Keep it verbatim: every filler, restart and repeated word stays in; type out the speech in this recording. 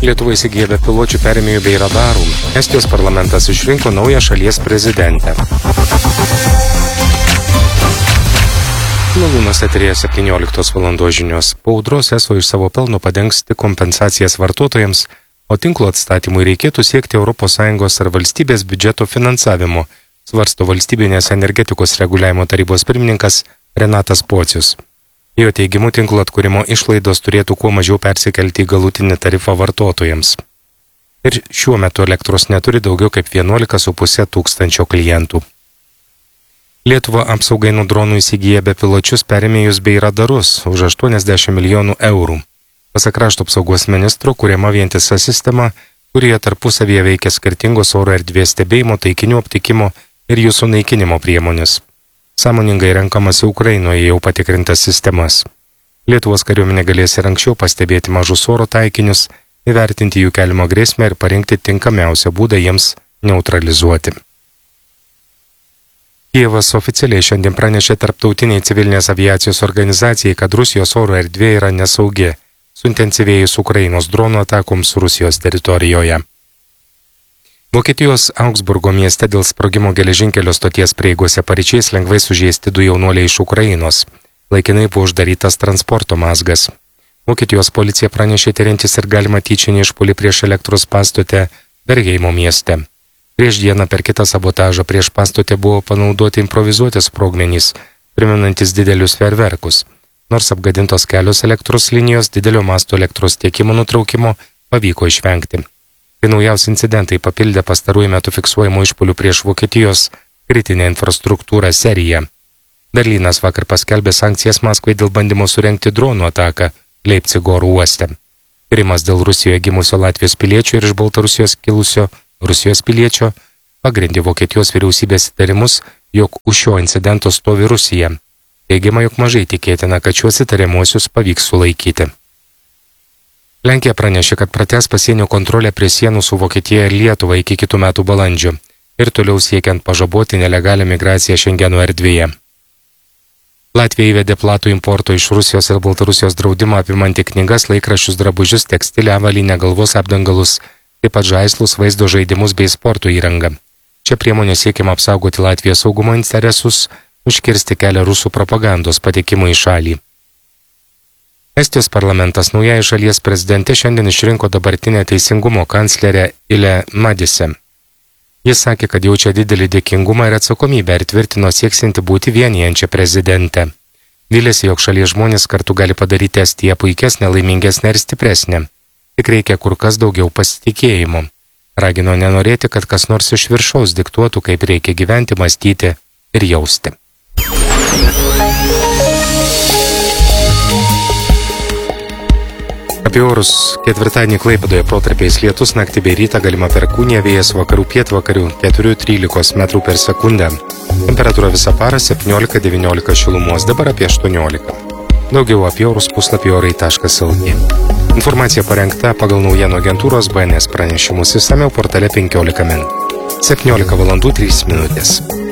Lietuva įsigyja bepiločių perėmėjų bei radarų. Estijos parlamentas išrinko naują šalies prezidentę. Malūnos eteryje septynioliktos valandos žinios. Po audros eso iš savo pelno padengs tik kompensacijas vartotojams, o tinklo atstatymui reikėtų siekti Europos Sąjungos ar valstybės biudžeto finansavimo, svarsto Valstybinės energetikos reguliavimo tarybos pirmininkas Renatas Pocius. Jo teigimu, tinklo atkūrimo išlaidos turėtų kuo mažiau persikelti į galutinį tarifą vartotojams. Ir šiuo metu elektros neturi daugiau kaip vienuolika su puse tūkstančio klientų. Lietuva apsaugai nuo dronų įsigyja bepiločius perėmėjus bei radarus už aštuoniasdešimt milijonų eurų. Pasak krašto apsaugos ministro, kuriama vientisa sistema, kurioje tarpusavyje veikia skirtingos oro erdvės stebėjimo, taikinių aptikimo ir jų sunaikinimo priemonės. Sąmoningai renkamasi Ukrainoje jau patikrintas sistemas. Lietuvos kariuomenė galės ir anksčiau pastebėti mažus oro taikinius, įvertinti jų keliamą grėsmę ir parinkti tinkamiausią būdą jiems neutralizuoti. Kijevas oficialiai šiandien pranešė Tarptautiniai civilinės aviacijos organizacijai, kad Rusijos oro erdvė yra nesaugi, suintensyvėjus Ukrainos dronų atakoms Rusijos teritorijoje. Vokietijos Augsburgo mieste dėl sprogimo geležinkelio stoties prieigose paryčiais lengvai sužeisti du jaunuoliai iš Ukrainos. Laikinai buvo uždarytas transporto mazgas. Vokietijos policija pranešė tiriantis ir galima tyčinį išpuolį prieš elektros pastotę Bergeimo mieste. Prieš dieną per kitą sabotažą prieš pastotę buvo panaudoti improvizuoti sprogmenys, primenantis didelius fejerverkus. Nors apgadintos kelios elektros linijos, didelio masto elektros tiekimo nutraukimo pavyko išvengti. Tai naujausi incidentai papildė pastaruoju metu fiksuojamų išpuolių prieš Vokietijos kritinę infrastruktūrą seriją. Berlynas vakar paskelbė sankcijas Maskvai dėl bandymo surengti dronų ataką Leipcigo oro uoste. Tyrimas dėl Rusijoje gimusio Latvijos piliečio ir iš Baltarusijos kilusio Rusijos piliečio pagrindė Vokietijos vyriausybės įtarimus, jog už šio incidento stovi Rusija. Teigiama, jog mažai tikėtina, kad šiuos įtariamuosius pavyks sulaikyti. Lenkija pranešė, kad pratęs pasienio kontrolę prie sienų su Vokietija ir Lietuva iki kitų metų balandžio ir toliau siekiant pažaboti nelegalią migraciją Šengeno erdvėje. Latvija įvedė platų importo iš Rusijos ir Baltarusijos draudimą apimantį knygas, laikraščius, drabužius, tekstilę, avalynę, galvos apdangalus, taip pat žaislus, vaizdo žaidimus bei sporto įrangą. Čia priemonė siekiama apsaugoti Latvijos saugumo interesus, užkirsti kelią rusų propagandos patekimui į šalį. Estijos parlamentas naujai šalies prezidente šiandien išrinko dabartinę teisingumo kanclerę Ile Madise. Jis sakė, kad jaučia didelį dėkingumą ir atsakomybę ir tvirtino sieksinti būti vienijančią prezidentę. Vylėsi, jog šalies žmonės kartu gali padaryti Estiją puikesnę, laimingesnę ir stipresnę. Tik reikia kur kas daugiau pasitikėjimo. Ragino nenorėti, kad kas nors iš viršaus diktuotų, kaip reikia gyventi, mąstyti ir jausti. Apie orus ketvirtadienį Klaipėdoje protarpiais lietus, naktį bei rytą galima perkūnija, vėjas vakarų pietvakarių keturi trylikos metrų per sekundę. Temperatūra visą parą septyniolika devyniolika šilumos, dabar apie aštuoniolika. Daugiau apie orus puslapį orai taškas lt. Informacija parengta pagal naujienų agentūros B N S pranešimus išsamiau portale penkiolika min. septyniolika valandų trys minutės.